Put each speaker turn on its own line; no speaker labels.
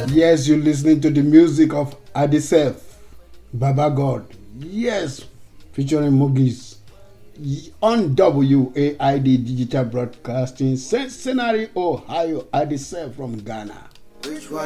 Yes, you're listening to the music of Adisef, Baba God. Yes, featuring Mugis on WAID Digital Broadcasting, Cincinnati, Ohio. Adisef from Ghana.
Which one